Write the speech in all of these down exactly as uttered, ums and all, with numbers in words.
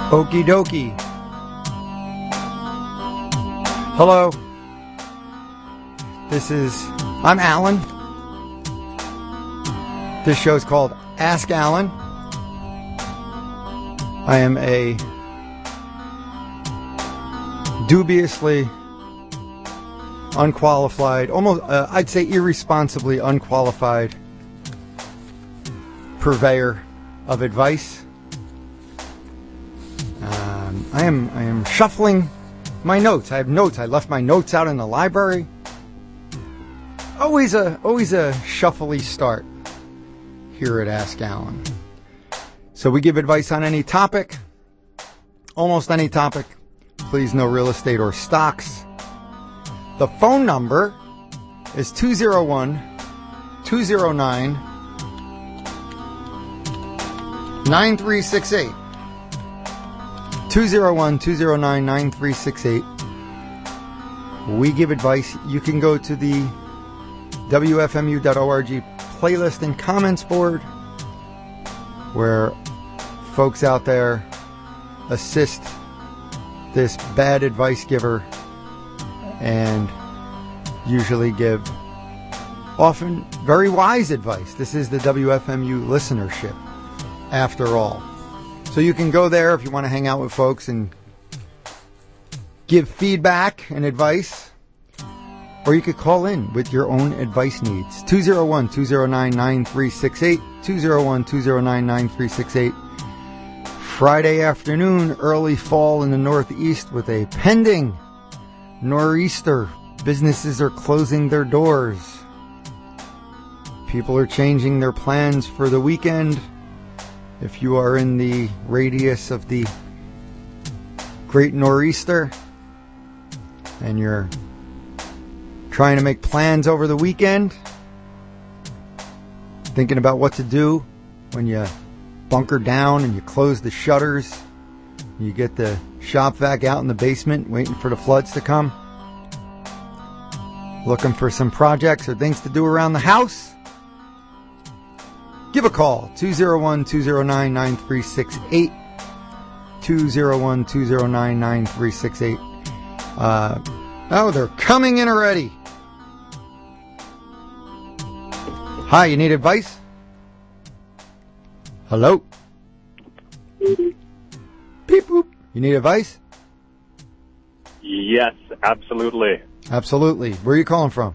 Okie dokie. Hello. This is, I'm Alan. This show is called Ask Alan. I am a dubiously unqualified, almost, uh, I'd say irresponsibly unqualified purveyor of advice. Um, I am I am shuffling my notes. I have notes. I left my notes out in the library. Always a always a shuffly start here at Ask Alan. So we give advice on any topic, almost any topic. Please, no real estate or stocks. The phone number is two oh one, two oh nine, nine three six eight. two oh one, two oh nine, nine three six eight. We give advice. You can go to the W F M U dot org playlist and comments board where folks out there assist this bad advice giver and usually give often very wise advice. This is the W F M U listenership, after all. So you can go there if you want to hang out with folks and give feedback and advice. Or you could call in with your own advice needs. two oh one, two oh nine, nine three six eight. two oh one, two oh nine, nine three six eight. Friday afternoon, early fall in the Northeast with a pending nor'easter. Businesses are closing their doors. People are changing their plans for the weekend. If you are in the radius of the Great Nor'easter and you're trying to make plans over the weekend, thinking about what to do when you bunker down and you close the shutters, you get the shop vac out in the basement waiting for the floods to come, looking for some projects or things to do around the house, give a call, two oh one, two oh nine, nine three six eight, two oh one, two oh nine, nine three six eight. Uh, oh, they're coming in already. Hi, you need advice? Hello? Beep boop. You need advice? Yes, absolutely. Absolutely. Where are you calling from?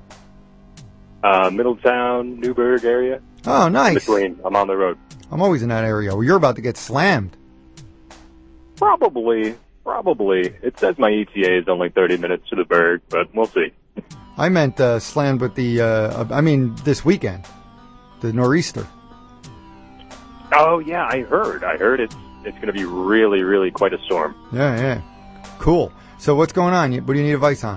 Uh, Middletown, Newburgh area. Oh, nice. Between. I'm on the road. I'm always in that area. Well, you're about to get slammed. Probably. Probably. It says my E T A is only thirty minutes to the Berg, but we'll see. I meant uh, slammed with the, uh, I mean, this weekend. The nor'easter. Oh, yeah, I heard. I heard it's it's going to be really, really quite a storm. Yeah, yeah. Cool. So what's going on? What do you need advice on?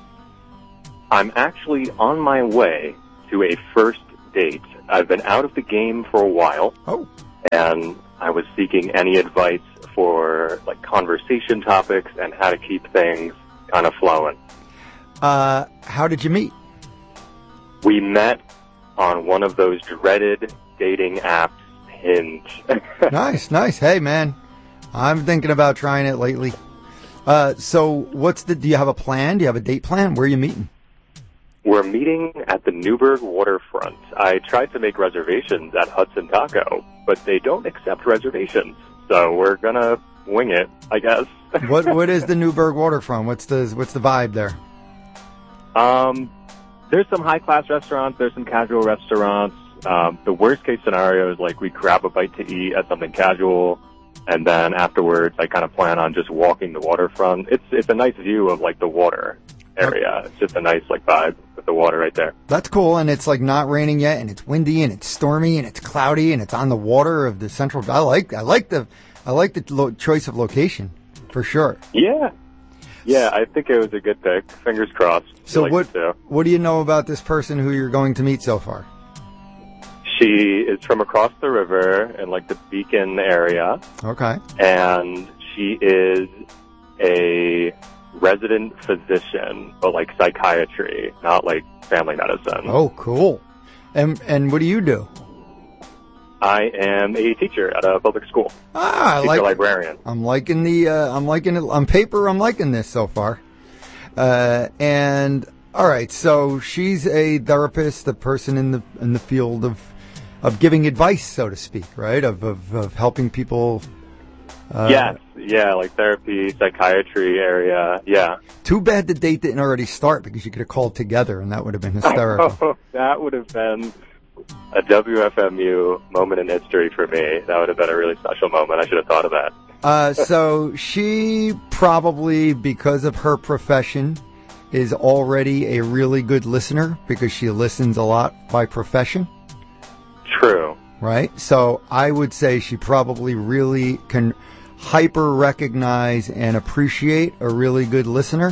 I'm actually on my way to a first date. I've been out of the game for a while. Oh. And I was seeking any advice for like conversation topics and how to keep things kind of flowing. Uh, how did you meet? We met on one of those dreaded dating apps, Hinge. Nice, nice. Hey, man, I'm thinking about trying it lately. Uh, so what's the, do you have a plan? Do you have a date plan? Where are you meeting? We're meeting at the Newburgh waterfront. I tried to make reservations at Hudson Taco, but they don't accept reservations. So we're gonna wing it, I guess. What What is the Newburgh waterfront? What's the What's the vibe there? Um, there's some high-class restaurants. There's some casual restaurants. Um, the worst-case scenario is like we grab a bite to eat at something casual, and then afterwards I kind of plan on just walking the waterfront. It's it's a nice view of like the water area. It's just a nice like vibe with the water right there. That's cool, and it's like not raining yet, and it's windy, and it's stormy, and it's cloudy, and it's on the water of the central. I like I like the I like the lo- choice of location for sure. Yeah. Yeah, I think it was a good pick. Fingers crossed. So like what what do you know about this person who you're going to meet so far? She is from across the river in like the Beacon area. Okay. And she is a resident physician, but like psychiatry, not like family medicine. Oh, cool. And and what do you do? I am a teacher at a public school. Ah, I teacher like. librarian. I'm liking the. Uh, I'm liking it on paper. I'm liking this so far. Uh, and all right, so she's a therapist, a person in the in the field of of giving advice, so to speak, right? Of of, of helping people. Uh, yes, yeah, like therapy, psychiatry area. Yeah. Too bad the date didn't already start because you could have called together and that would have been hysterical. That would have been a W F M U moment in history for me. That would have been a really special moment. I should have thought of that. Uh, so she probably, because of her profession, is already a really good listener because she listens a lot by profession. True. Right? So I would say she probably really can hyper recognize and appreciate a really good listener.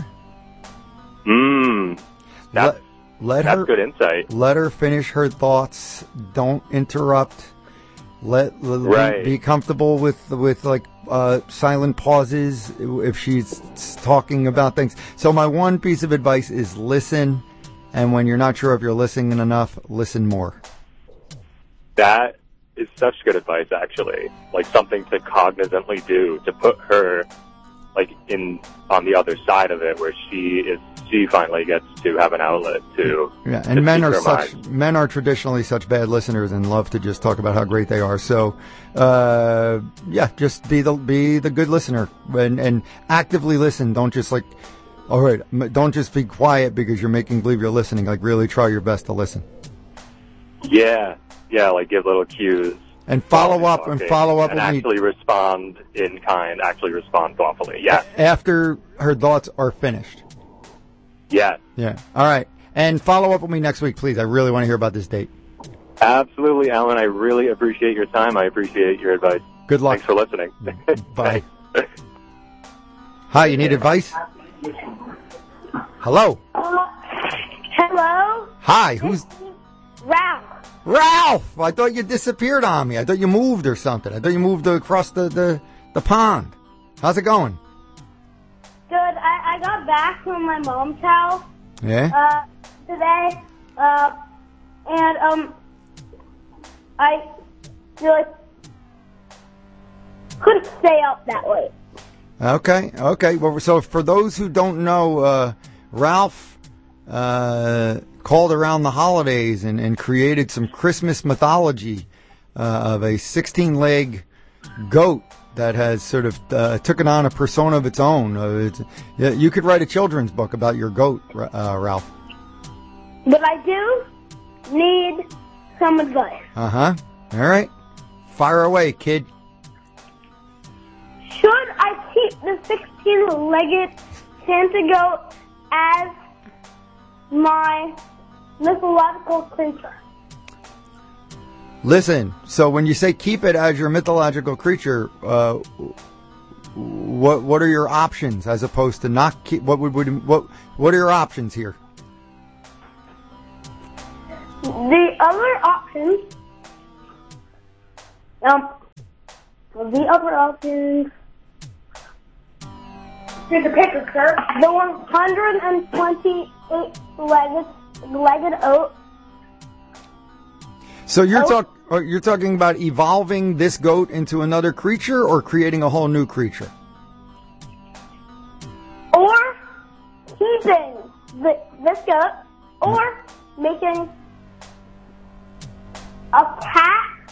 Mm. That's, let, let that's her, good insight. Let her finish her thoughts. Don't interrupt. Let, let right. be, be comfortable with with like uh, silent pauses if she's talking about things. So my one piece of advice is listen, and when you're not sure if you're listening enough, listen more. That is such good advice, actually. Like something to cognizantly do to put her, like in on the other side of it, where she is. She finally gets to have an outlet to. Yeah, and to men are such mind. men are traditionally such bad listeners and love to just talk about how great they are. So, uh, yeah, just be the be the good listener and and actively listen. Don't just like, all right, don't just be quiet because you're making believe you're listening. Like really try your best to listen. Yeah. Yeah, like give little cues. And follow up and follow up and when actually you, respond in kind, actually respond thoughtfully. Yeah. After her thoughts are finished. Yeah. Yeah. All right. And follow up with me next week, please. I really want to hear about this date. Absolutely, Alan. I really appreciate your time. I appreciate your advice. Good luck. Thanks for listening. Bye. Hi, you need advice? Hello. Uh, hello? Hi, who's... Ralph. Ralph! I thought you disappeared on me. I thought you moved or something. I thought you moved across the, the, the pond. How's it going? Good. I, I got back from my mom's house. Yeah? Uh, today. Uh, and, um, I really couldn't stay up that late. Okay, okay. Well, so for those who don't know, uh, Ralph, uh, called around the holidays and, and created some Christmas mythology uh, of a sixteen-leg goat that has sort of uh, taken on a persona of its own. Uh, it's, yeah, you could write a children's book about your goat, uh, Ralph. But I do need some advice. Uh-huh. All right. Fire away, kid. Should I keep the sixteen-legged Santa goat as my mythological creature? Listen, so when you say keep it as your mythological creature, uh, what what are your options as opposed to not keep? What would, would what what are your options here? The other options, um, the other options. Here's a picture, sir. The one hundred twenty-eight legged legged oat. So you're talk you're talking about evolving this goat into another creature, or creating a whole new creature, or keeping the, this goat, or making a cat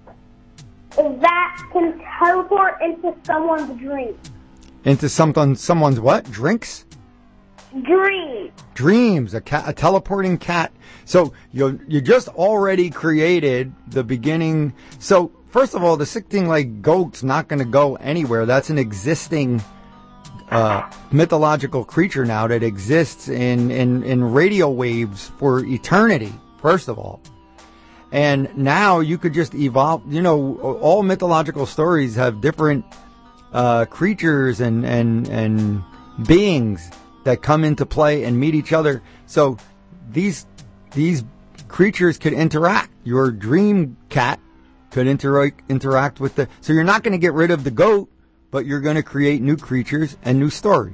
that can teleport into someone's dream. into something someone's what drinks. Dream. Dreams, a cat, a teleporting cat. So you you just already created the beginning. So first of all, the sixteen-leg goat's not going to go anywhere. That's an existing uh, mythological creature now that exists in, in, in radio waves for eternity, first of all. And now you could just evolve. You know, all mythological stories have different uh, creatures and, and, and beings that come into play and meet each other. So these these creatures could interact. Your dream cat could interact interact with the. So you're not going to get rid of the goat, but you're going to create new creatures and new stories.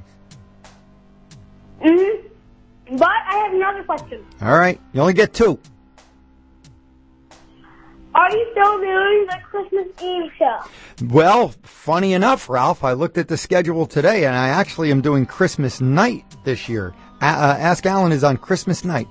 Mm-hmm. But I have another question. All right, you only get two. are you still doing the Christmas Eve show? Well, funny enough, Ralph, I looked at the schedule today, and I actually am doing Christmas night this year. Uh, uh, Ask Alan is on Christmas night.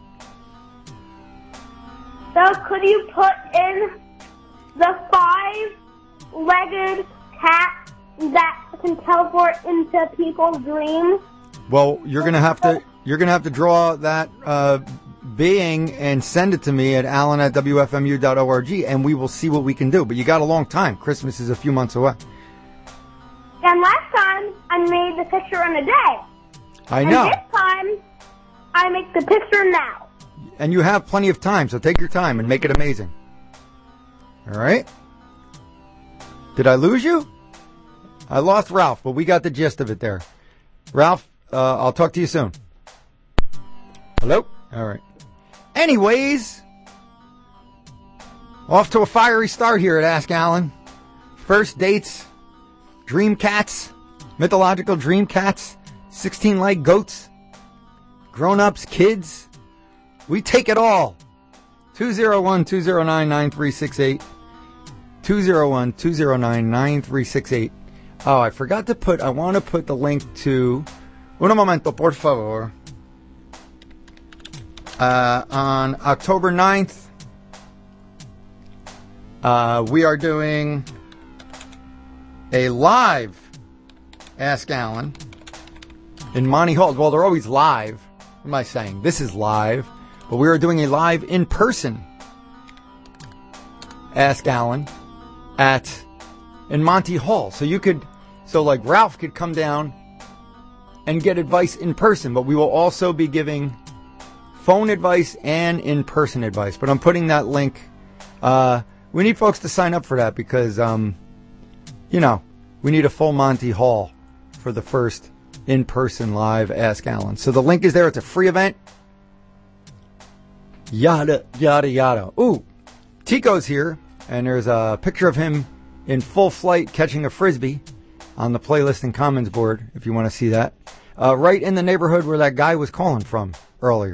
So could you put in the five-legged cat that can teleport into people's dreams? Well, you're gonna have to you're gonna have to draw that uh, being and send it to me at alan at w f m u dot org, and we will see what we can do. But you got a long time. Christmas is a few months away. And last time I made the picture in a day. I know. And this time I make the picture now. And you have plenty of time, so take your time and make it amazing. All right? Did I lose you? I lost Ralph, but we got the gist of it there. Ralph, uh, I'll talk to you soon. Hello? All right. Anyways, off to a fiery start here at Ask Alan. First dates, dream cats, mythological dream cats, sixteen-leg goats, grown-ups, kids. We take it all. two oh one, two oh nine, nine three six eight. two oh one, two oh nine, nine three six eight. Oh, I forgot to put, I want to put the link to, un momento, por favor. Uh, on October ninth, uh, we are doing a live Ask Alan in Monty Hall. Well, they're always live. What am I saying? This is live. But we are doing a live in-person Ask Alan at in Monty Hall. So you could, so like Ralph could come down and get advice in person, but we will also be giving phone advice and in-person advice. But I'm putting that link. Uh, we need folks to sign up for that because, um, you know, we need a full Monty Hall for the first in-person live Ask Alan. So the link is there. It's a free event. Yada, yada, yada. Ooh, Tico's here, and there's a picture of him in full flight catching a Frisbee on the playlist and Commons board, if you want to see that. Uh, right in the neighborhood where that guy was calling from earlier.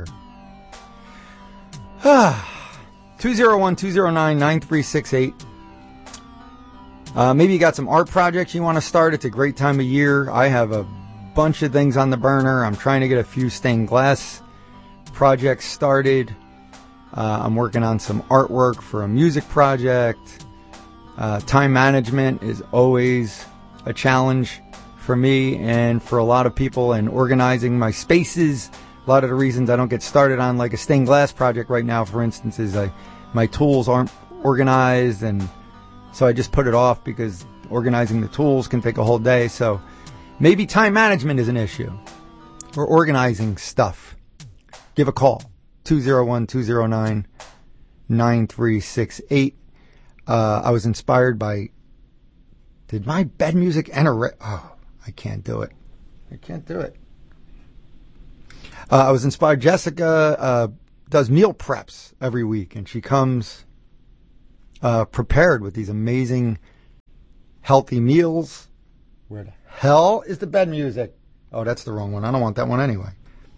two oh one, two oh nine, nine three six eight. Uh, maybe you got some art projects you want to start. It's a great time of year. I have a bunch of things on the burner. I'm trying to get a few stained glass projects started. Uh, I'm working on some artwork for a music project. Uh, time management is always a challenge for me and for a lot of people, and organizing my spaces. A lot of the reasons I don't get started on like a stained glass project right now, for instance, is I, my tools aren't organized, and so I just put it off because organizing the tools can take a whole day. So maybe time management is an issue, or organizing stuff. Give a call. two oh one, two oh nine, nine three six eight. Uh, I was inspired by, did my bed music enter? Oh, I can't do it. I can't do it. Uh, I was inspired. Jessica uh, does meal preps every week, and she comes uh, prepared with these amazing, healthy meals. Where the hell is the bed music? Oh, that's the wrong one. I don't want that one anyway.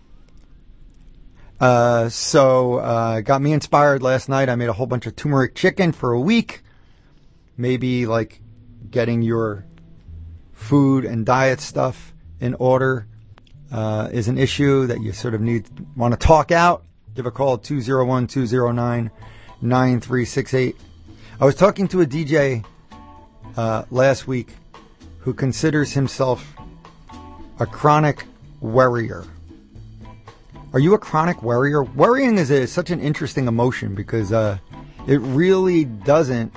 Uh, so, uh, got me inspired last night. I made a whole bunch of turmeric chicken for a week. Maybe like getting your food and diet stuff in order, uh, is an issue that you sort of need, want to talk out. Give a call at two oh one, two oh nine, nine three six eight. I was talking to a D J, uh, last week who considers himself a chronic worrier. Are you a chronic worrier? Worrying is a, such an interesting emotion because uh, it really doesn't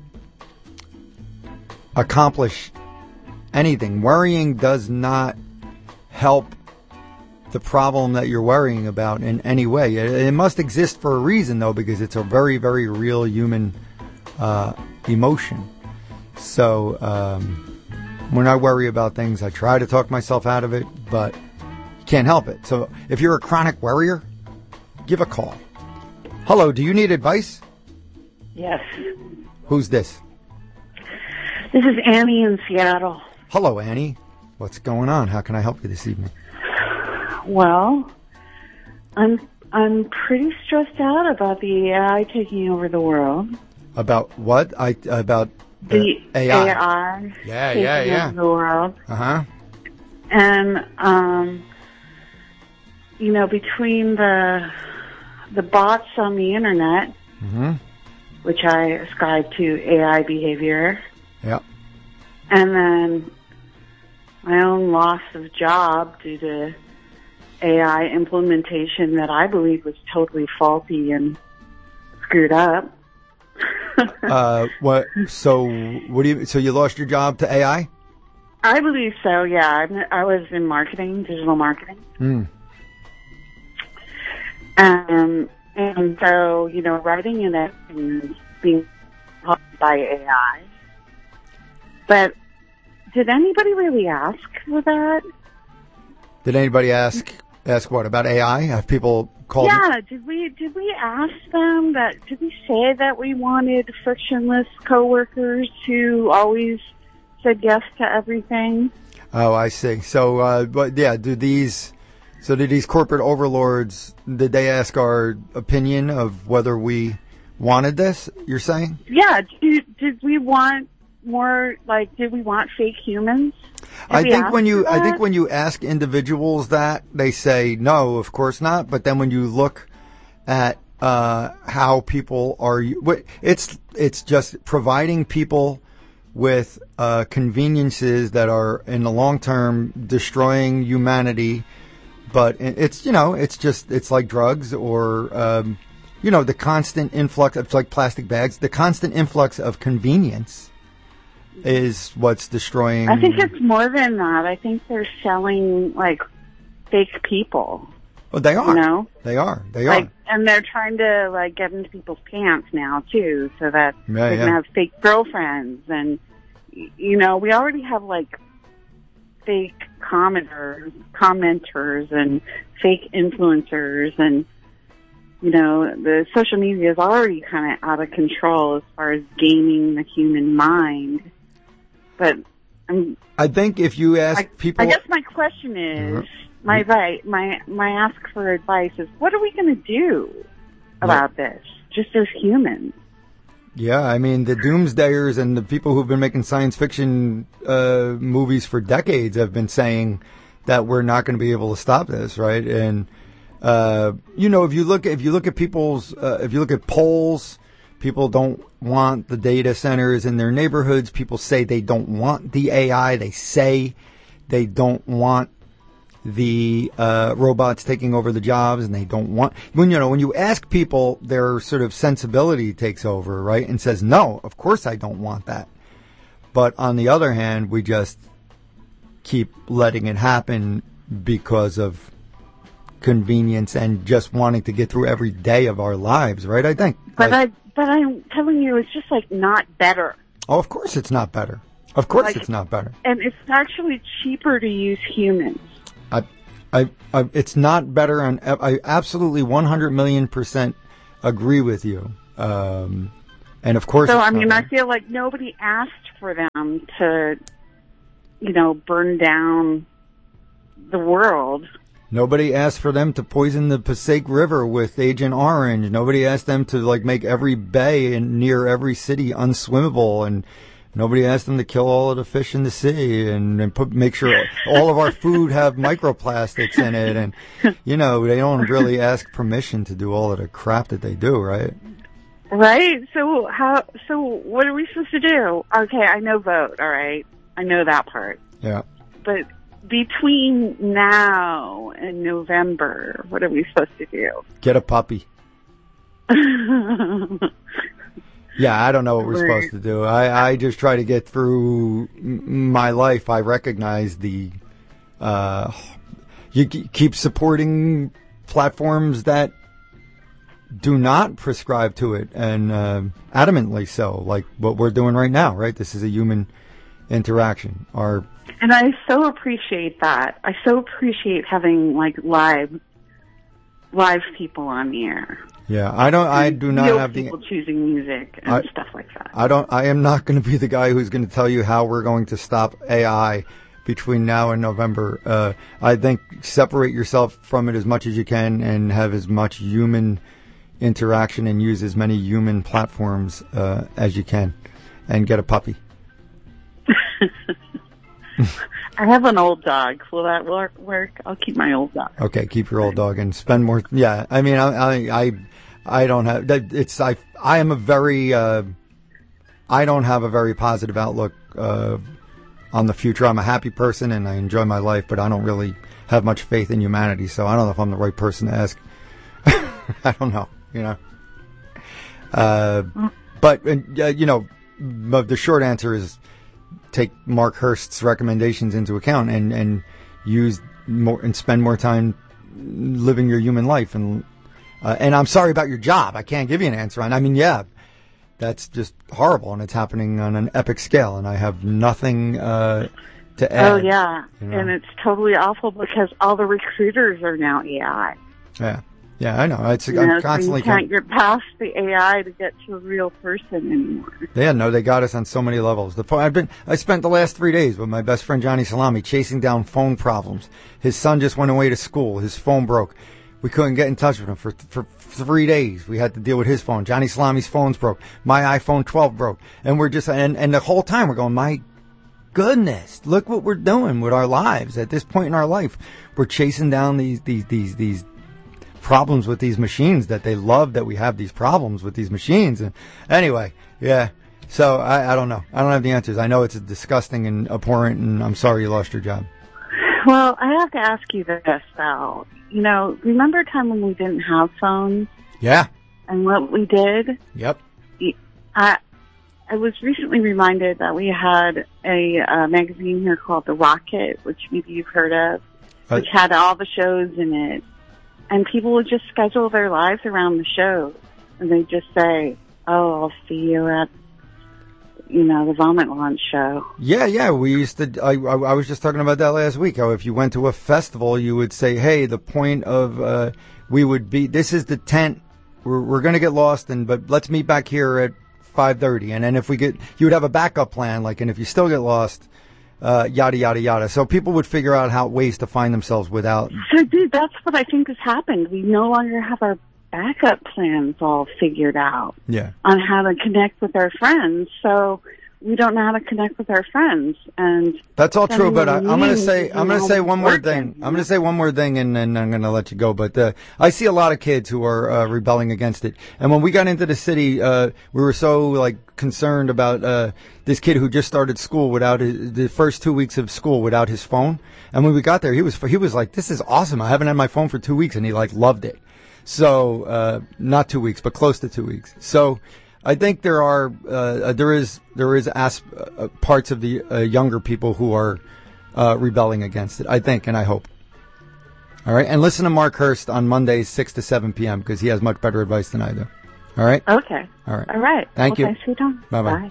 accomplish anything. Worrying does not help the problem that you're worrying about in any way. It, it must exist for a reason, though, because it's a very, very real human uh, emotion. So um, when I worry about things, I try to talk myself out of it, but can't help it. So if you're a chronic worrier, give a call. Hello, do you need advice? Yes. Who's this? This is Annie in Seattle. Hello, Annie. What's going on? How can I help you this evening? Well, I'm I'm pretty stressed out about the A I taking over the world. About what? I about uh, The A I. A I. Yeah, taking yeah, yeah. over the world. Uh huh. And, um, you know, between the the bots on the internet, Mm-hmm. which I ascribe to A I behavior, Yeah. and then my own loss of job due to A I implementation that I believe was totally faulty and screwed up. Uh, what? So, what do you? So you lost your job to A I? I believe so, yeah. I'm, I was in marketing, digital marketing. Hmm. Um, and so, you know, writing in it and being helped by A I. But did anybody really ask for that? Did anybody ask ask what about A I? Have people called? Yeah, did we did we ask them that? Did we say that we wanted frictionless coworkers who always said yes to everything? Oh, I see. So, uh, but yeah, do these? So, did these corporate overlords? Did they ask our opinion of whether we wanted this? You're saying? Yeah. Did, did we want more? Like, did we want fake humans? Did I we think ask when you, for I think that? when you ask individuals that, they say no, of course not. But then when you look at uh, how people are, it's it's just providing people with uh, conveniences that are in the long term destroying humanity. But it's, you know, it's just, it's like drugs or, um, you know, the constant influx, it's like plastic bags, the constant influx of convenience is what's destroying. I think it's more than that. I think they're selling, like, fake people. Oh, they are. You know? They are. They Like, are. and they're trying to, like, get into people's pants now, too, so that Yeah, they can yeah. have fake girlfriends. And, y- you know, we already have, like, fake commenters, commenters and fake influencers. And, you know, the social media is already kind of out of control as far as gaming the human mind. But I'm I think if you ask I, people. I guess my question is, Mhm. my advice, my my ask for advice is, what are we going to do about this, just as humans? Yeah, I mean, the doomsdayers and the people who've been making science fiction uh, movies for decades have been saying that we're not going to be able to stop this, right? And uh, you know, if you look if you look at people's uh, if you look at polls, people don't want the data centers in their neighborhoods. People say they don't want the A I. They say they don't want the uh, robots taking over the jobs, and they don't want when you know when you ask people, their sort of sensibility takes over, right, and says, no, of course I don't want that. But on the other hand, we just keep letting it happen because of convenience and just wanting to get through every day of our lives, right? I think. But Like, I, but I'm telling you, it's just like not better, oh, of course it's not better. Of course Like- it's not better. and it's actually cheaper to use humans. I, I, I, it's not better, and I absolutely one hundred million percent agree with you. Um, and of course, So it's I mean, not I better. feel like nobody asked for them to, you know, burn down the world. Nobody asked for them to poison the Passaic River with Agent Orange. Nobody asked them to like make every bay and near every city unswimmable, and nobody asked them to kill all of the fish in the sea and, and put make sure all of our food have microplastics in it. And you know, they don't really ask permission to do all of the crap that they do, right? Right? So how, so what are we supposed to do? Okay, I know vote, all right. I know that part. Yeah. But between now and November, what are we supposed to do? Get a puppy. Yeah, I don't know what we're Right. supposed to do. I, I just try to get through m- my life. I recognize the, uh, you k- keep supporting platforms that do not prescribe to it, and uh, adamantly so, like what we're doing right now, right? This is a human interaction. Our And I so appreciate that. I so appreciate having like live, live people on the air. yeah, I don't, I do not Real have the. people choosing music and I- stuff like that. I don't. I am not going to be the guy who's going to tell you how we're going to stop A I between now and November. Uh, I think separate yourself from it as much as you can and have as much human interaction and use as many human platforms uh, as you can, and get a puppy. I have an old dog. Will that work? work? I'll keep my old dog. Okay, keep your old dog and spend more. Yeah, I mean, I, I, I, I don't have. It's I. I am a very. Uh, I don't have a very positive outlook uh, on the future. I'm a happy person and I enjoy my life, but I don't really have much faith in humanity. So I don't know if I'm the right person to ask. I don't know. You know. Uh, but uh, you know, the short answer is take Mark Hurst's recommendations into account and, and use more and spend more time living your human life. And uh, and I'm sorry about your job. I can't give you an answer on. I mean, yeah, that's just horrible, and it's happening on an epic scale. And I have nothing uh, to add. Oh yeah, you know? And it's totally awful because all the recruiters are now A I. Yeah. Yeah, I know. It's, you I'm know, constantly. So you can't get past the A I to get to a real person anymore. Yeah, no, they got us on so many levels. The I've been, I spent the last three days with my best friend Johnny Salami chasing down phone problems. His son just went away to school. His phone broke. We couldn't get in touch with him for for three days. We had to deal with his phone. Johnny Salami's phone's broke. My iPhone twelve broke, and we're just and and the whole time we're going, my goodness, look what we're doing with our lives at this point in our life. We're chasing down these these these these. problems with these machines that they love that we have these problems with these machines. And anyway, yeah. So I, I don't know. I don't have the answers. I know it's disgusting and abhorrent, and I'm sorry you lost your job. Well, I have to ask you this, though. You know, remember a time when we didn't have phones? Yeah. And what we did? Yep. I I was recently reminded that we had a uh, magazine here called The Rocket, which maybe you've heard of, uh, which had all the shows in it. And people would just schedule their lives around the show. And they'd just say, oh, I'll see you at, you know, the Vomit Launch show. Yeah, yeah. We used to, I, I, I was just talking about that last week. How if you went to a festival, you would say, hey, the point of, uh, we would be, this is the tent. We're, we're going to get lost, and but let's meet back here at five thirty. And then if we get, you would have a backup plan. Like, and if you still get lost, Uh, yada, yada, yada. So people would figure out how ways to find themselves without. So, dude, that's what I think has happened. We no longer have our backup plans all figured out. Yeah. On how to connect with our friends. So we don't know how to connect with our friends. And that's all true. But I, I'm going to say, I'm going to say one more working, thing. I'm going to say one more thing, and then I'm going to let you go. But uh, I see a lot of kids who are uh, rebelling against it. And when we got into the city, uh, we were so like concerned about uh, this kid who just started school without his, the first two weeks of school without his phone. And when we got there, he was he was like, "This is awesome! I haven't had my phone for two weeks," and he like loved it. So uh, not two weeks, but close to two weeks. So. I think there are uh, there is there is asp- uh, parts of the uh, younger people who are uh, rebelling against it. I think, and I hope. All right, and listen to Mark Hurst on Mondays six to seven p.m. because he has much better advice than I do. All right. Okay. All right. All right. Thank well, you. Thanks for your time. Bye-bye. Bye.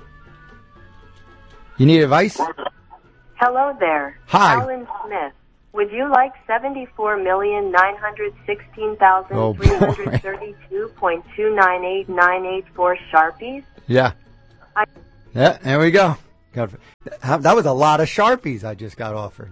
You need advice? Hello there. Hi. Alan Smith. Would you like seventy-four million nine hundred sixteen thousand three hundred thirty-two point two nine eight nine eight four Sharpies? Yeah. I- yeah, there we go. Got, that was a lot of Sharpies I just got offered.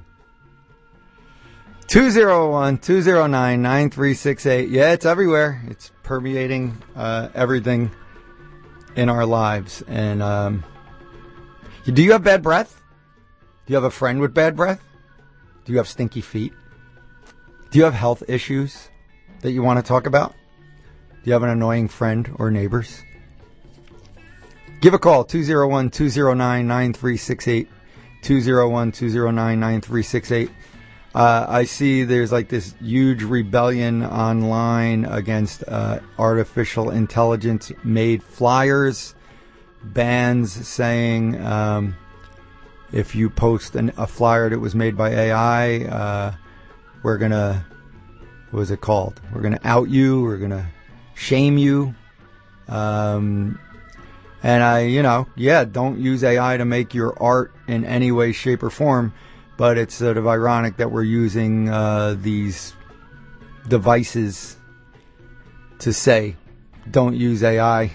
two oh one, two oh nine, nine three six eight. Yeah, it's everywhere. It's permeating uh, everything in our lives. And um, do you have bad breath? Do you have a friend with bad breath? Do you have stinky feet? Do you have health issues that you want to talk about? Do you have an annoying friend or neighbors? Give a call, two oh one, two oh nine, nine three six eight, two oh one, two oh nine, nine three six eight. Uh, I see there's like this huge rebellion online against uh, artificial intelligence made flyers, bans saying... Um, If you post an, a flyer that was made by A I, uh, we're going to, what was it called? We're going to out you. We're going to shame you. Um, and I, you know, yeah, don't use A I to make your art in any way, shape, or form. But it's sort of ironic that we're using uh, these devices to say, don't use A I.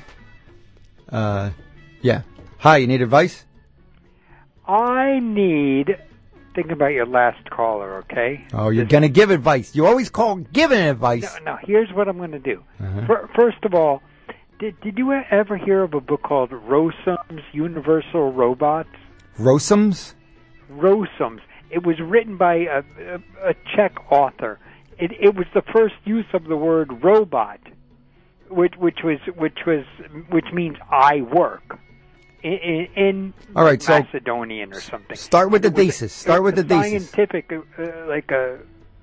Uh, yeah. Hi, you need advice? I need thinking about your last caller, okay? Oh, you're going to give advice. You always call giving advice. No, no, here's what I'm going to do. Uh-huh. First of all, did, did you ever hear of a book called Rossum's Universal Robots? Rossum's? Rossum's. It was written by a, a, a Czech author. It, it was the first use of the word robot, which, which was which was which means I work. In, in All right, Macedonian so or something. Start with the thesis. Start with the thesis. Scientific, uh, like a,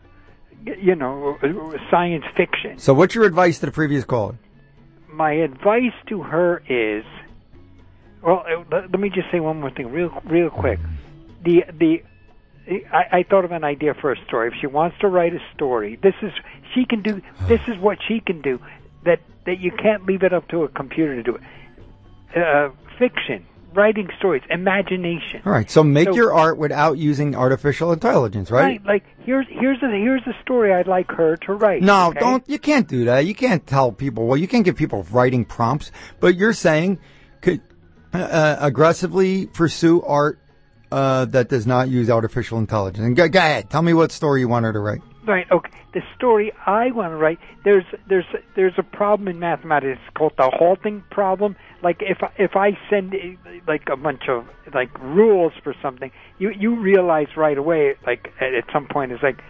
you know, science fiction. So what's your advice to the previous caller? My advice to her is, well, let, let me just say one more thing real real quick. The the I, I thought of an idea for a story. If she wants to write a story, this is she can do. This is what she can do. That that you can't leave it up to a computer to do it. Uh, fiction, writing stories, imagination. All right, so make So- your art without using artificial intelligence, right? Right, like here's here's a here's a story I'd like her to write. No, okay? don't. You can't do that. You can't tell people. Well, you can't give people writing prompts. But you're saying could uh, aggressively pursue art uh, that does not use artificial intelligence. And go, go ahead. Tell me what story you want her to write. Right. Okay. The story I want to write. There's there's there's a problem in mathematics called the halting problem. Like if I- if I send uh, like a bunch of like rules for something, you you realize right away. Like at, at some point, it's like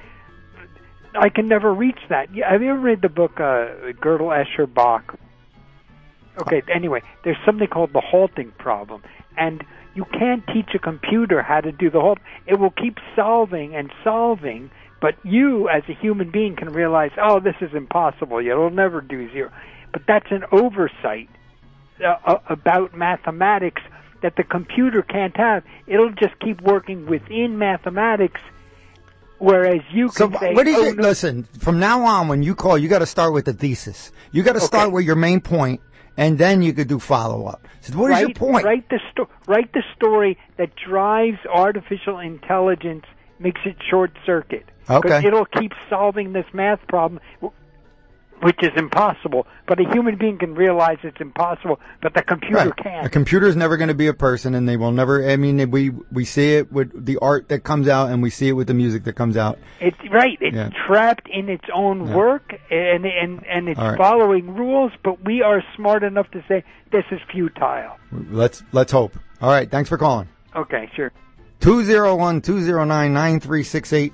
I can never reach that. Yeah, have you ever read the book uh, Gödel, Escher, Bach? Okay. Anyway, there's something called the halting problem, and you can't teach a computer how to do the halt. It will keep solving and solving. But you, as a human being, can realize, oh, this is impossible. It'll never do zero. But that's an oversight uh, about mathematics that the computer can't have. It'll just keep working within mathematics, whereas you So can say, what is oh, it? no. Listen, from now on, when you call, you got to start with the thesis. You got to start with your main point, and then you could do follow up. So what is write, your point? Write the, sto- write the story that drives artificial intelligence, makes it short circuit. Okay. Because it'll keep solving this math problem, which is impossible. But a human being can realize it's impossible, but the computer Right. can't. A computer is never going to be a person, and they will never. I mean, we we see it with the art that comes out, and we see it with the music that comes out. It's right. It's Yeah. trapped in its own Yeah. work, and and and it's All right. following rules. But we are smart enough to say this is futile. Let's let's hope. All right. Thanks for calling. Okay, sure. two zero one, two zero nine, nine three six eight.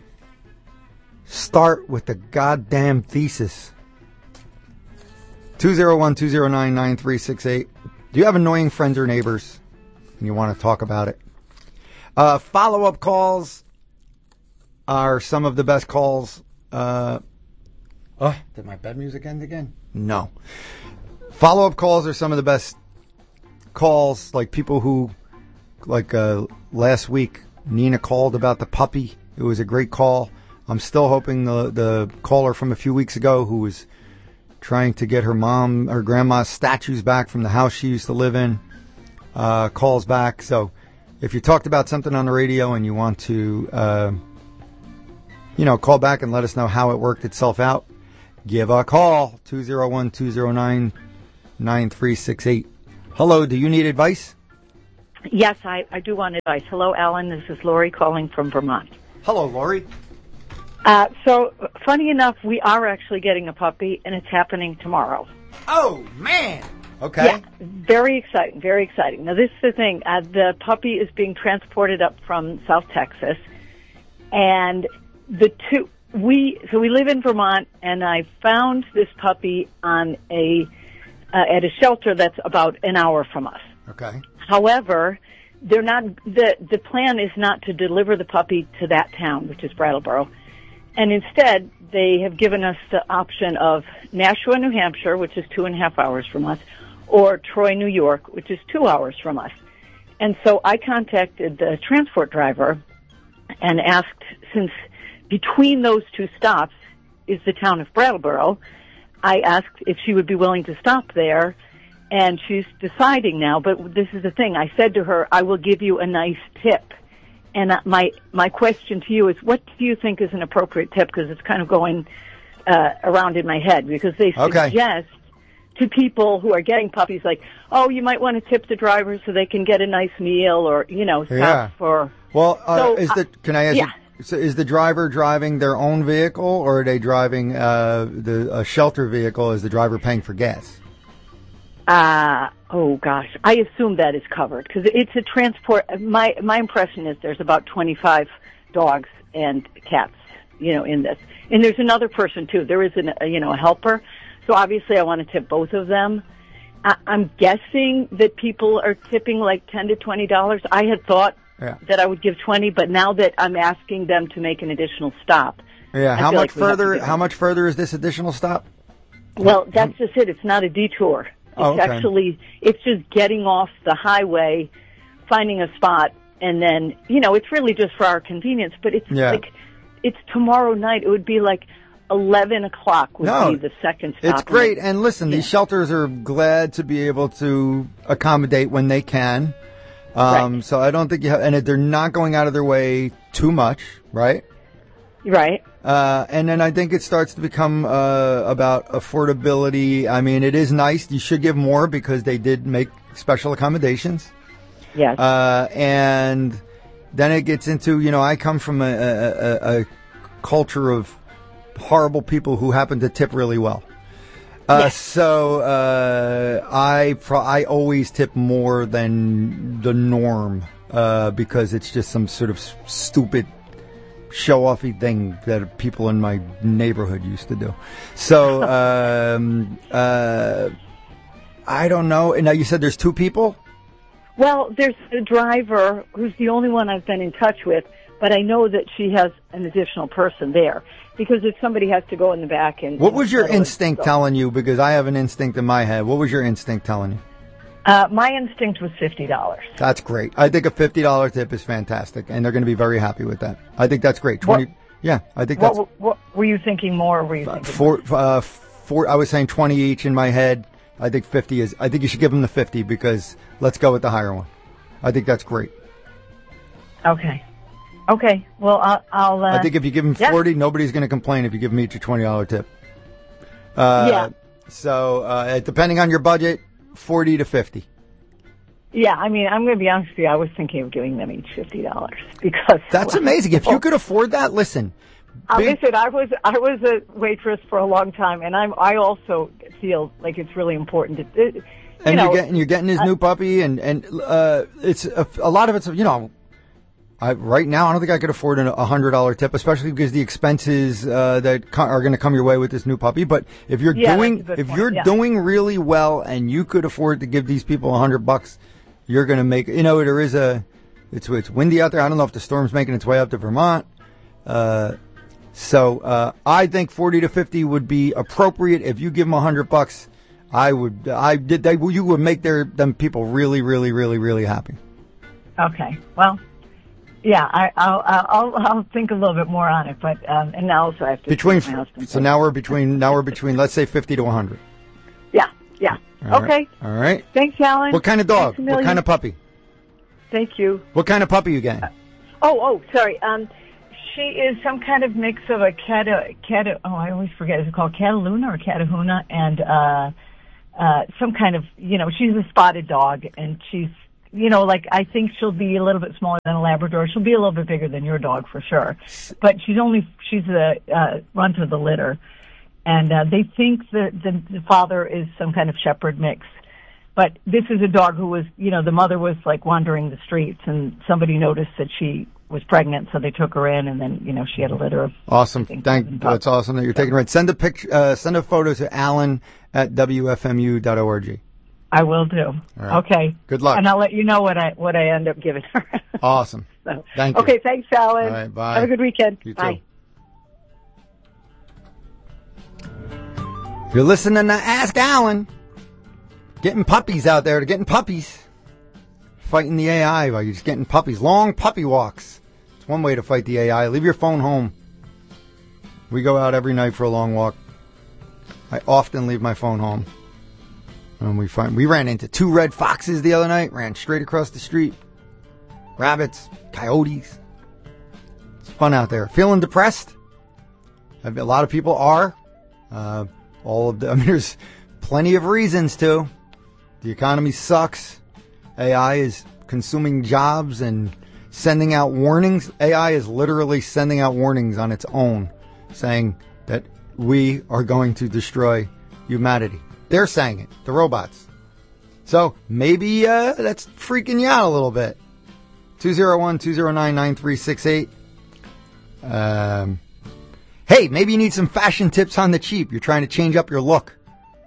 Start with the goddamn thesis. two zero one, two zero nine, nine three six eight. Do you have annoying friends or neighbors and you want to talk about it? Uh, follow-up calls are some of the best calls. Uh, oh, did my bed music end again? No. Follow-up calls are some of the best calls, like people who, like uh, last week, Nina called about the puppy. It was a great call. I'm still hoping the the caller from a few weeks ago who was trying to get her mom or grandma's statues back from the house she used to live in uh, calls back. So if you talked about something on the radio and you want to, uh, you know, call back and let us know how it worked itself out, give a call, two zero one, two zero nine, nine three six eight. Hello, do you need advice? Yes, I, I do want advice. Hello, Alan. This is Lori calling from Vermont. Hello, Lori. Uh, so, funny enough, we are actually getting a puppy, and it's happening tomorrow. Oh, man. Okay. Yeah, very exciting, very exciting. Now, this is the thing. Uh, the puppy is being transported up from South Texas, and the two, we, so we live in Vermont, and I found this puppy on a, uh, at a shelter that's about an hour from us. Okay. However, they're not, the, the plan is not to deliver the puppy to that town, which is Brattleboro. And instead, they have given us the option of Nashua, New Hampshire, which is two and a half hours from us, or Troy, New York, which is two hours from us. And so I contacted the transport driver and asked, since between those two stops is the town of Brattleboro, I asked if she would be willing to stop there. And she's deciding now, but this is the thing. I said to her, I will give you a nice tip. And my my question to you is, what do you think is an appropriate tip? Because it's kind of going uh, around in my head. Because they Okay. suggest to people who are getting puppies, like, oh, you might want to tip the driver so they can get a nice meal, or, you know, stop Yeah. for Well, uh, So, is the can I ask yeah. you, so is the driver driving their own vehicle, or are they driving uh, the a shelter vehicle? Is the driver paying for gas? Uh, oh gosh, I assume that is covered because it's a transport. My my impression is there's about twenty-five dogs and cats, you know, in this. And there's another person too. There is an, a, you know, a helper. So obviously I want to tip both of them. I, I'm guessing that people are tipping like ten to twenty dollars. I had thought Yeah. that I would give twenty, but now that I'm asking them to make an additional stop. Yeah. I How feel much like we have to further? do How it. much further is this additional stop? Well, that's just it. It's not a detour. It's Oh, okay. actually, it's just getting off the highway, finding a spot, and then, you know, it's really just for our convenience, but it's Yeah. like, it's tomorrow night. It would be like eleven o'clock would No, be the second stop. It's great. And listen, these Yeah. shelters are glad to be able to accommodate when they can. Um, Right. So I don't think you have, and they're not going out of their way too much, right? Right. Uh, and then I think it starts to become uh, about affordability. I mean, it is nice. You should give more because they did make special accommodations. Yes. Uh, and then it gets into, you know, I come from a, a, a, a culture of horrible people who happen to tip really well. Uh, Yes. So uh, I pro- I always tip more than the norm uh, because it's just some sort of s- stupid show-offy thing that people in my neighborhood used to do. So um, uh, I don't know. And now you said there's two people? Well, there's the driver who's the only one I've been in touch with, but I know that she has an additional person there because if somebody has to go in the back and... What was your settle it, instinct so- telling you? Because I have an instinct in my head. What was your instinct telling you? Uh, my instinct was fifty dollars. That's great. I think a fifty dollars tip is fantastic, and they're going to be very happy with that. I think that's great. Twenty, What- yeah, I think that's What, what were you thinking more? Or were you thinking four. Uh, four. I was saying twenty each in my head. I think fifty is. I think you should give them the fifty because let's go with the higher one. I think that's great. Okay. Okay. Well, I'll. I'll uh, I think if you give them yeah. forty, nobody's going to complain if you give them each a twenty dollar tip. Uh, Yeah. So uh, depending on your budget, forty to fifty. Yeah, I mean, I'm going to be honest with you. I was thinking of giving them each fifty dollars because That's amazing. If you could afford that, listen. Uh, big- listen, I was I was a waitress for a long time, and I'm I also feel like it's really important to. It, you and know, you're getting you're getting his uh, new puppy, and and uh, it's a, a lot of it's you know, I right now I don't think I could afford a a hundred dollar tip, especially because the expenses uh, that co- are going to come your way with this new puppy. But if you're Yeah, doing that's a good if point, you're yeah. doing really well and you could afford to give these people a hundred bucks, you're going to make you know there is a it's it's windy out there. I don't know if the storm's making its way up to Vermont. Uh, so uh, I think forty to fifty would be appropriate. If you give them a hundred bucks, I would. I did. They, you would make their them people really, really, really, really happy. Okay. Well, yeah, I, I'll, I'll I'll think a little bit more on it, but um, and now also I have to Between speak to my husband. so now we're between now we're between let's say fifty to a hundred. Yeah. Yeah. Okay. All right. Thanks, Alan. What kind of dog? Thanks a What million. kind of puppy? Thank you. What kind of puppy you getting? Oh, oh, sorry. Um, she is some kind of mix of a cat, cat. Oh, I always forget. Is it called Cataluna or Catahuna? And uh, uh, some kind of, you know, she's a spotted dog, and she's, you know, like I think she'll be a little bit smaller than a Labrador. She'll be a little bit bigger than your dog for sure. But she's only she's a uh, runt of the litter, and uh, they think that the, the father is some kind of shepherd mix. But this is a dog who was, you know, the mother was like wandering the streets, and somebody noticed that she was pregnant, so they took her in, and then, you know, she had a litter of. Awesome. think Thank. seven pups. That's awesome that you're taking it right. Send a picture. Uh, send a photo to Alan at w f m u dot org. I will do. right. Okay. Good luck. And I'll let you know what I what I end up giving her. Awesome. So, Thank you. okay. Thanks, Alan. All right, bye. Have a good weekend. You too. Bye. You're listening to Ask Alan. Getting puppies out there. They're getting puppies. Fighting the A I by just getting puppies. Long puppy walks. It's one way to fight the A I. Leave your phone home. We go out every night for a long walk. I often leave my phone home. And we find we ran into two red foxes the other night. Ran straight across the street. Rabbits, coyotes. It's fun out there. Feeling depressed? A lot of people are. Uh, all of the, I mean, there's plenty of reasons to. The economy sucks. A I is consuming jobs and sending out warnings. A I is literally sending out warnings on its own, saying that we are going to destroy humanity. They're saying it, the robots. So maybe uh, that's freaking you out a little bit. two oh one, two oh nine, nine three six eight. Um, hey, maybe you need some fashion tips on the cheap. You're trying to change up your look.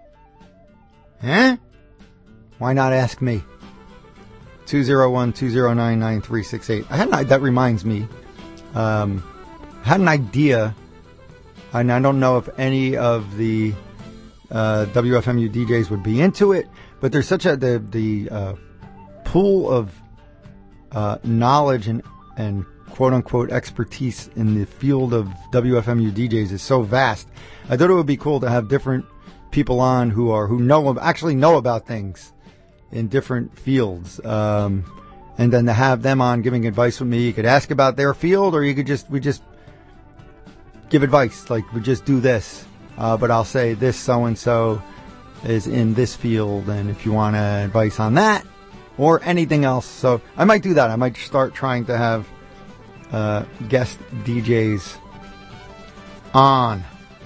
Huh? Why not ask me? two oh one, two oh nine, nine three six eight. I had an, that reminds me. Um, I had an idea, and I don't know if any of the uh, W F M U D Js would be into it, but there's such a the the uh, pool of uh, knowledge and and quote unquote expertise in the field of W F M U D Js is so vast. I thought it would be cool to have different people on who are who know actually know about things in different fields, um, and then to have them on giving advice with me. You could ask about their field, or you could just we just give advice, like we just do this. Uh, but I'll say this so and so is in this field, and if you want uh, advice on that or anything else, so I might do that. I might start trying to have uh, guest D Js on.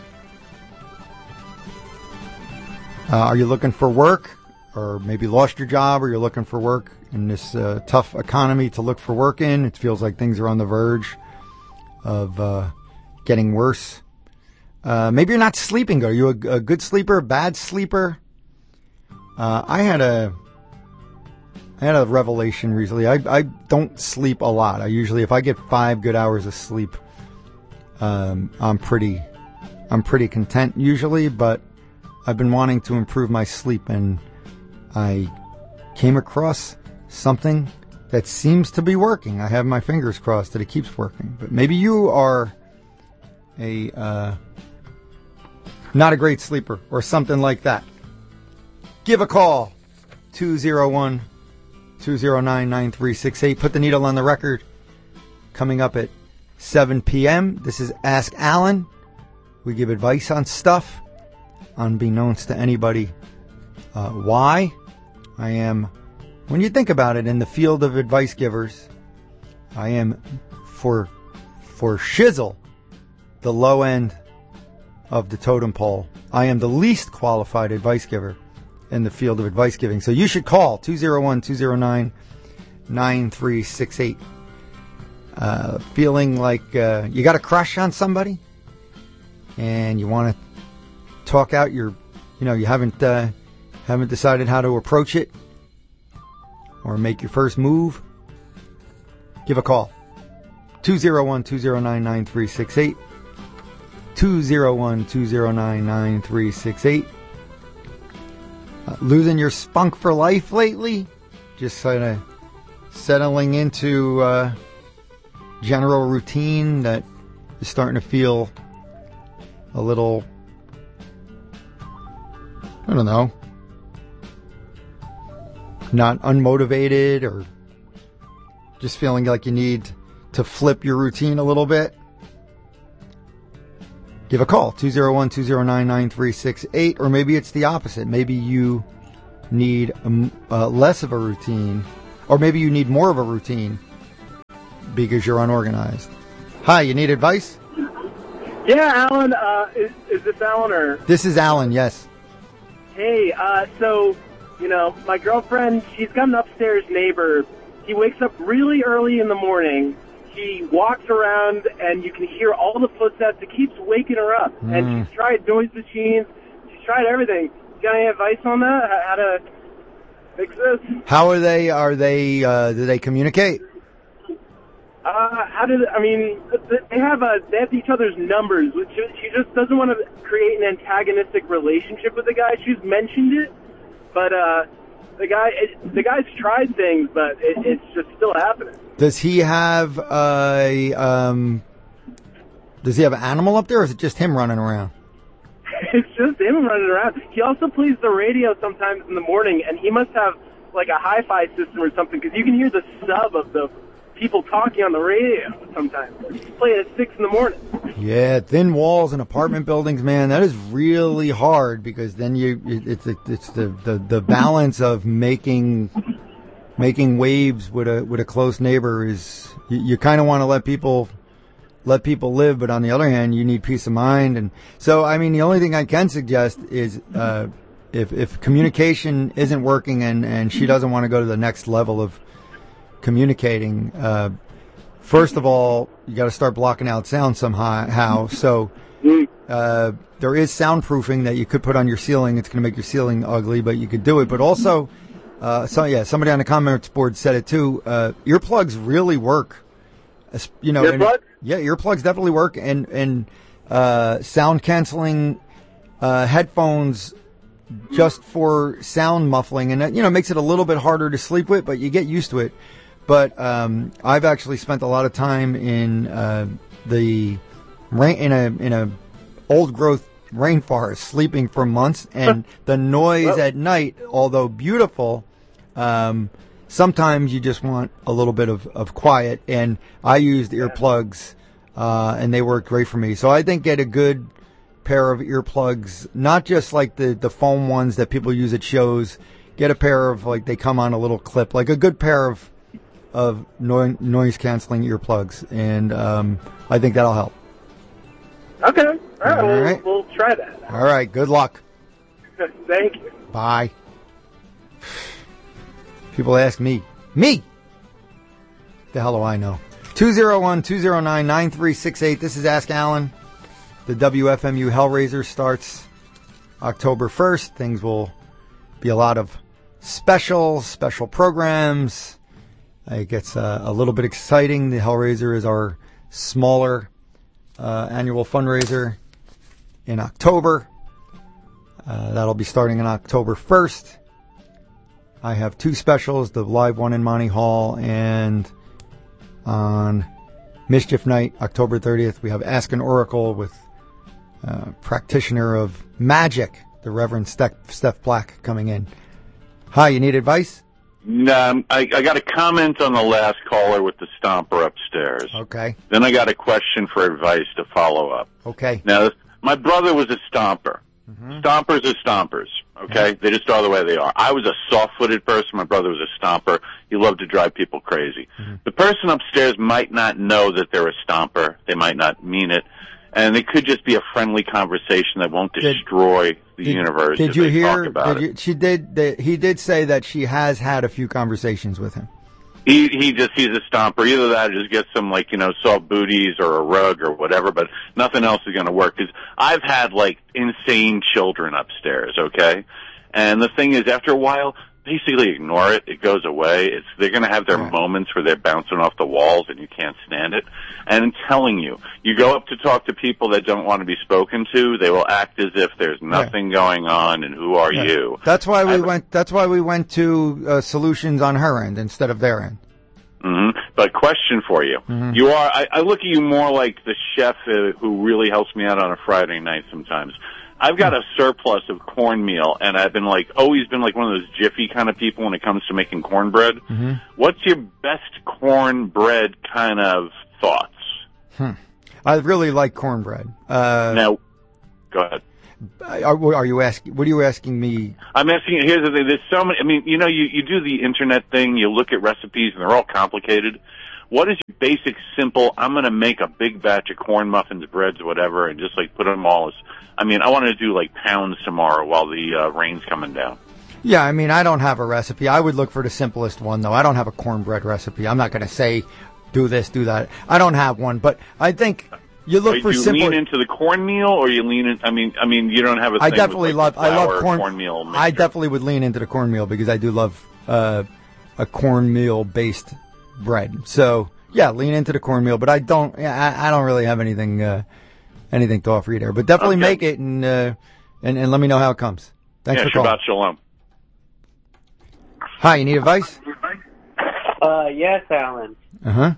Uh, are you looking for work, or maybe lost your job, or you're looking for work in this uh, tough economy to look for work in? It feels like things are on the verge of uh, getting worse. Uh, maybe you're not sleeping good. Are you a, a good sleeper, a bad sleeper? Uh, I had a I had a revelation recently. I, I don't sleep a lot. I usually, if I get five good hours of sleep, um, I'm pretty I'm pretty content usually. But I've been wanting to improve my sleep, and I came across something that seems to be working. I have my fingers crossed that it keeps working. But maybe you are a uh, not a great sleeper or something like that. Give a call, two oh one, two oh nine, nine three six eight. Put the needle on the record. Coming up at seven p.m. This is Ask Alan. We give advice on stuff, unbeknownst to anybody. Uh, why? I am, when you think about it, in the field of advice givers, I am for for shizzle the low end of the totem pole. I am the least qualified advice giver in the field of advice giving. So you should call two oh one, two oh nine, nine three six eight. Uh, feeling like uh, you got a crush on somebody and you want to talk out your, you know, you haven't uh, haven't decided how to approach it or make your first move, give a call. two oh one, two oh nine, nine three six eight. two oh one, two oh nine, nine three six eight. Uh, losing your spunk for life lately? Just kind of settling into uh, general routine that is starting to feel a little, I don't know, not unmotivated, or just feeling like you need to flip your routine a little bit? Give a call, two oh one, two oh nine, nine three six eight, or maybe it's the opposite. Maybe you need um, uh, less of a routine, or maybe you need more of a routine because you're unorganized. Hi, you need advice? Yeah, Alan, uh, is, is this Alan or? This is Alan, yes. Hey, uh, so, you know, my girlfriend, she's got an upstairs neighbor. He wakes up really early in the morning. He walks around, and you can hear all the footsteps. It keeps waking her up. Mm. And she's tried noise machines. She's tried everything. You got any advice on that? How to fix this? How are they? Are they? Uh, do they communicate? Uh, how did? I mean, they have a they have each other's numbers. Which she just doesn't want to create an antagonistic relationship with the guy. She's mentioned it, but uh, the guy it, the guy's tried things, but it, it's just still happening. Does he have a, um, does he have an animal up there, or is it just him running around? It's just him running around. He also plays the radio sometimes in the morning, and he must have like a hi-fi system or something, because you can hear the sub of the people talking on the radio sometimes. He's playing at six in the morning. Yeah, thin walls in apartment buildings, man, that is really hard, because then you, it's, it's the, the, the balance of making... Making waves with a with a close neighbor is you, you kind of want to let people let people live, but on the other hand, you need peace of mind. And so, I mean, the only thing I can suggest is uh, if if communication isn't working and and she doesn't want to go to the next level of communicating. Uh, First of all, you got to start blocking out sound somehow. So uh, there is soundproofing that you could put on your ceiling. It's going to make your ceiling ugly, but you could do it. But also, uh, so yeah, somebody on the comments board said it too. Uh, earplugs really work. You know, earplugs? And, yeah, earplugs definitely work, and and uh, sound canceling uh, headphones just for sound muffling, and that, you know, makes it a little bit harder to sleep with, but you get used to it. But um, I've actually spent a lot of time in uh, the rain in a in a old growth rainforest, sleeping for months, and the noise at night, although beautiful, um, sometimes you just want a little bit of, of quiet. And I used earplugs, uh, and they worked great for me. So I think get a good pair of earplugs, not just like the the foam ones that people use at shows. Get a pair of, like, they come on a little clip, like a good pair of of no- noise canceling earplugs, and um, I think that'll help. Okay. All right. All We'll, right. we'll try that. All right. Good luck. Thank you. Bye. People ask me. Me! The hell do I know? two oh one, two oh nine, nine three six eight. This is Ask Alan. The W F M U Hellraiser starts October first. Things will be a lot of specials, special programs. It gets uh, a little bit exciting. The Hellraiser is our smaller uh, annual fundraiser in October. Uh, that'll be starting on October first. I have two specials, the live one in Monty Hall, and on Mischief Night, October thirtieth, we have Ask an Oracle with uh, practitioner of magic, the Reverend Steph, Steph Black, coming in. Hi, you need advice? Um, I, I got a comment on the last caller with the stomper upstairs. Okay. Then I got a question for advice to follow up. Okay. Now, my brother was a stomper. Mm-hmm. Stompers are stompers, okay? Yeah. They just are the way they are. I was a soft-footed person. My brother was a stomper. He loved to drive people crazy. Mm-hmm. The person upstairs might not know that they're a stomper. They might not mean it. And it could just be a friendly conversation that won't destroy did, the did, universe. Did as you they hear? Talk about did you, it. She did. They, he did say that she has had a few conversations with him. He he just he's a stomper. Either that, or just get some, like, you know, soft booties or a rug or whatever. But nothing else is going to work. Because I've had, like, insane children upstairs. Okay, and the thing is, after a while, basically ignore it. It goes away. It's they're going to have their yeah. moments where they're bouncing off the walls and you can't stand it. And I'm telling you, you go up to talk to people that don't want to be spoken to, they will act as if there's nothing yeah. going on, and who are yeah. you? That's why we I, went. That's why we went to uh, solutions on her end instead of their end. Mm-hmm. But question for you: mm-hmm. You are. I, I look at you more like the chef uh, who really helps me out on a Friday night sometimes. I've got a surplus of cornmeal, and I've been like always been like one of those Jiffy kind of people when it comes to making cornbread. Mm-hmm. What's your best cornbread kind of thoughts? Hmm. I really like cornbread. Uh, now, go ahead. Are, are you asking? What are you asking me? I'm asking you. Here's the thing. There's so many. I mean, you know, you you do the internet thing. You look at recipes, and they're all complicated. What is your basic, simple? I'm going to make a big batch of corn muffins, breads, whatever, and just like put them all as. I mean, I want to do like pounds tomorrow while the uh, rain's coming down. Yeah, I mean, I don't have a recipe. I would look for the simplest one, though. I don't have a cornbread recipe. I'm not going to say do this, do that. I don't have one, but I think you look Wait, for do you simple. lean into the cornmeal, or you lean in? I mean, I mean, you don't have a. Thing I definitely with, like, love. I love corn, cornmeal. Mixture. I definitely would lean into the cornmeal because I do love uh, a cornmeal based bread. So yeah, lean into the cornmeal, but I don't. I, I don't really have anything. Uh, Anything to offer you there, but definitely okay. make it and, uh, and and let me know how it comes. Thanks yeah, for calling. Shabbat shalom. Hi, you need advice? Uh, yes, Alan. Uh huh.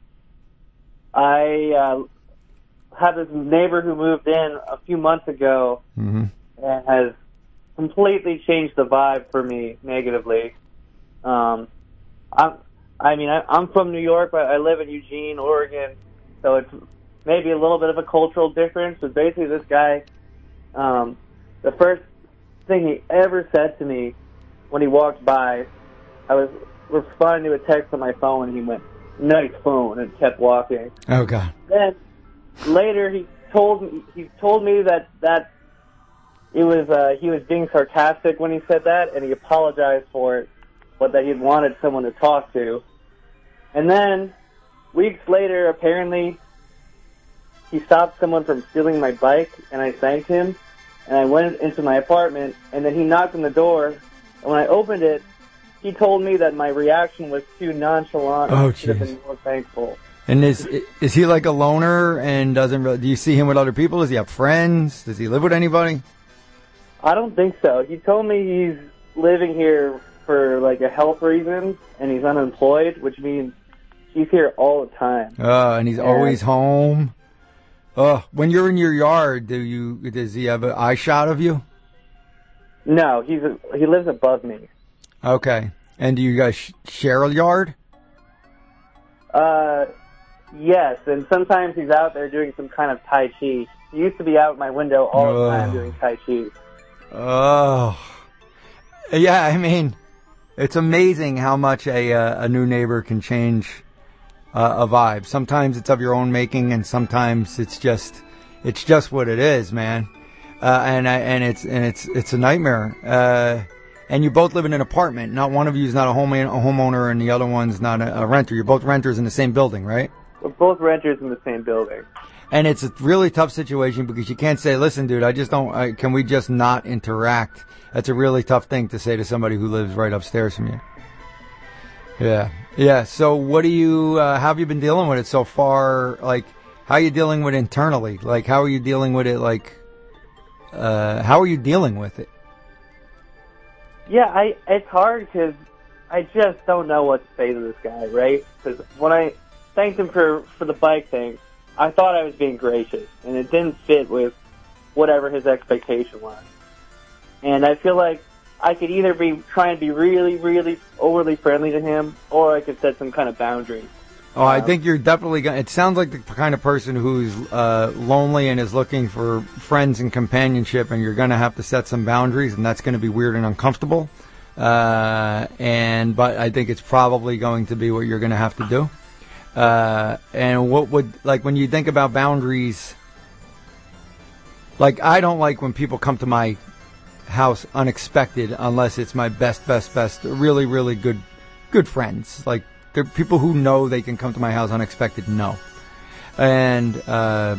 I uh, had this neighbor who moved in a few months ago mm-hmm. and has completely changed the vibe for me negatively. Um, I'm, I mean, I, I'm from New York, but I live in Eugene, Oregon, so it's maybe a little bit of a cultural difference, but basically this guy, um, the first thing he ever said to me when he walked by, I was responding to a text on my phone, and he went, nice phone, and kept walking. Oh, God. Then later he told me, he told me that, that it was uh, he was being sarcastic when he said that, and he apologized for it, but that he wanted someone to talk to. And then, weeks later, apparently, he stopped someone from stealing my bike, and I thanked him, and I went into my apartment, and then he knocked on the door, and when I opened it, he told me that my reaction was too nonchalant, and Oh, I should have jeez. been more thankful. And is is he like a loner and doesn't really, do you see him with other people? Does he have friends? Does he live with anybody? I don't think so. He told me he's living here for, like, a health reason, and he's unemployed, which means he's here all the time. Uh, and he's And- always home. Oh, when you're in your yard, do you, does he have an eye shot of you? No, he's a, he lives above me. Okay. And do you guys sh- share a yard? Uh, yes, and sometimes he's out there doing some kind of Tai Chi. He used to be out my window all the time Ugh. doing Tai Chi. Oh. Yeah, I mean, it's amazing how much a uh, a new neighbor can change uh, a vibe. Sometimes it's of your own making, and sometimes it's just it's just what it is, man. Uh, and I, and it's and it's it's a nightmare. Uh, and you both live in an apartment. Not one of you is not a home a homeowner, and the other one's not a, a renter. You're both renters in the same building, right? We're both renters in the same building. And it's a really tough situation because you can't say, listen, dude, I just don't, I, can we just not interact? That's a really tough thing to say to somebody who lives right upstairs from you. Yeah. Yeah. So what do you, uh, how have you been dealing with it so far? Like, how are you dealing with it internally? Like, how are you dealing with it? Like, uh, how are you dealing with it? Yeah, I it's hard because I just don't know what to say to this guy, right? Because when I thanked him for, for the bike thing, I thought I was being gracious, and it didn't fit with whatever his expectation was. And I feel like I could either be trying to be really, really overly friendly to him, or I could set some kind of boundary. Oh, I think you're definitely going to, it sounds like the kind of person who's uh, lonely and is looking for friends and companionship, and you're going to have to set some boundaries, and that's going to be weird and uncomfortable. Uh, and, but I think it's probably going to be what you're going to have to do. Uh, and what would, like, when you think about boundaries, like, I don't like when people come to my house unexpected unless it's my best, best, best, really, really good, good friends. Like, they're people who know they can come to my house unexpected, no. And, uh,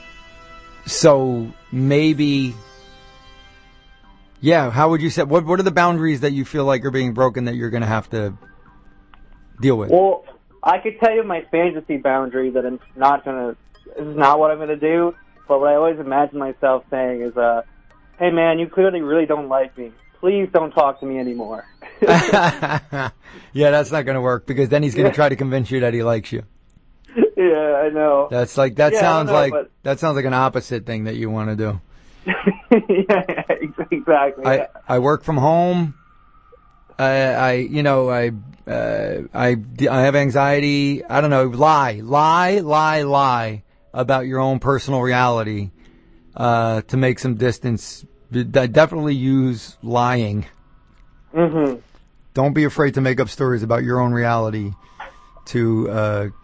so maybe, yeah, how would you say, what, what are the boundaries that you feel like are being broken that you're going to have to deal with? Well, I could tell you my fantasy boundary that I'm not gonna, this is not what I'm gonna do, but what I always imagine myself saying is, uh, hey man, you clearly really don't like me. Please don't talk to me anymore. Yeah, that's not going to work because then he's going to Yeah. try to convince you that he likes you. Yeah, I know. That's like, that Yeah, I sounds know, like, but- that sounds like an opposite thing that you want to do. Yeah, exactly. I, I work from home. I, I, you know, I, uh, I, I have anxiety. I don't know. Lie, lie, lie, lie about your own personal reality, uh, to make some distance. I definitely use lying. Mm-hmm. Don't be afraid to make up stories about your own reality to, uh,